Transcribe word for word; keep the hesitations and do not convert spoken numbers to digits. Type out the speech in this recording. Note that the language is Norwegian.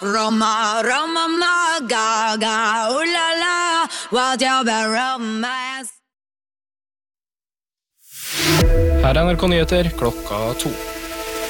Roma, Roma, ma, ga, ga, ooh la la, what your romance. Her er N R K Nyheter klokka to.